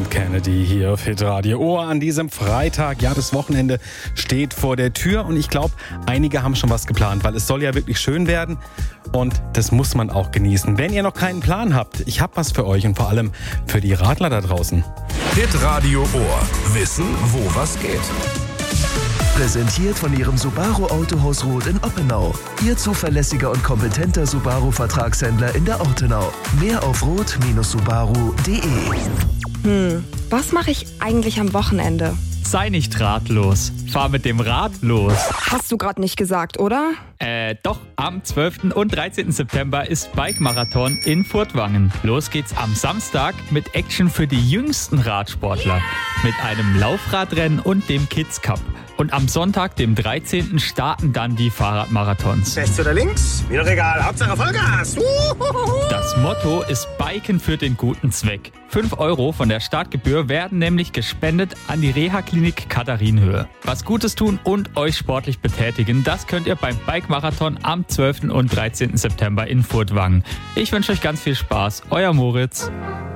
und Kennedy hier auf Hitradio. Oh, an diesem Freitag, ja, das Wochenende steht vor der Tür und ich glaube, einige haben schon was geplant, weil es soll ja wirklich schön werden und das muss man auch genießen. Wenn ihr noch keinen Plan habt, ich habe was für euch und vor allem für die Radler da draußen. Hitradio Ohr. Wissen, wo was geht. Präsentiert von Ihrem Subaru Autohaus Roth in Oppenau. Ihr zuverlässiger und kompetenter Subaru-Vertragshändler in der Ortenau. Mehr auf roth-subaru.de. Was mache ich eigentlich am Wochenende? Sei nicht ratlos. Fahr mit dem Rad los. Hast du gerade nicht gesagt, oder? Doch, am 12. und 13. September ist Bike-Marathon in Furtwangen. Los geht's am Samstag mit Action für die jüngsten Radsportler. Mit einem Laufradrennen und dem Kids Cup. Und am Sonntag, dem 13. starten dann die Fahrradmarathons. Rechts oder links? Mir doch egal. Hauptsache Vollgas. Das Motto ist Biken für den guten Zweck. 5 € von der Startgebühr werden nämlich gespendet an die Reha-Klinik Katharinenhöhe. Was Gutes tun und euch sportlich betätigen, das könnt ihr beim Bike-Marathon am 12. und 13. September in Furtwangen. Ich wünsche euch ganz viel Spaß. Euer Moritz.